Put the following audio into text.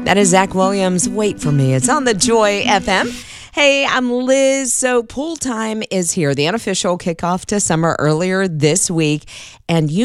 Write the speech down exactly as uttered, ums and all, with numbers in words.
That is Zach Williams. Wait for me. It's on the Joy F M. Hey, I'm Liz. So pool time is here. The unofficial kickoff to summer earlier this week. And you